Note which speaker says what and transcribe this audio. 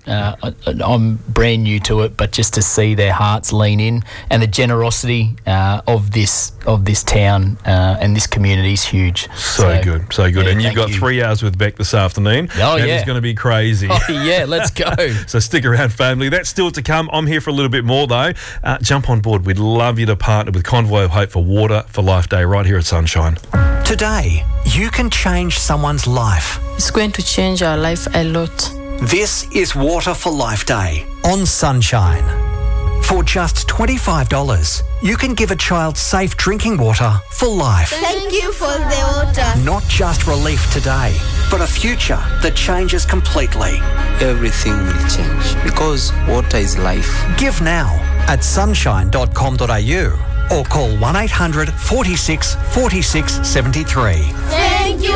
Speaker 1: I'm brand new to it, but just to see their hearts lean in and the generosity of this town and this community is huge.
Speaker 2: So good.
Speaker 1: Yeah,
Speaker 2: and you've got 3 hours with Beck this afternoon.
Speaker 1: Oh,
Speaker 2: that
Speaker 1: yeah.
Speaker 2: is going to be crazy.
Speaker 1: Oh, yeah, let's go.
Speaker 2: So stick around, family. That's still to come. I'm here for a little bit more, though. Jump on board. We'd love you to partner with Convoy of Hope for Water for Life Day right here at Sunshine.
Speaker 3: Today, you can change someone's life.
Speaker 4: It's going to change our life a lot.
Speaker 3: This is Water for Life Day on Sunshine. For just $25, you can give a child safe drinking water for life.
Speaker 5: Thank you for the water.
Speaker 3: Not just relief today, but a future that changes completely.
Speaker 6: Everything will change because water is life.
Speaker 3: Give now at sunshine.com.au or call 1-800 46 46 73.
Speaker 5: Thank you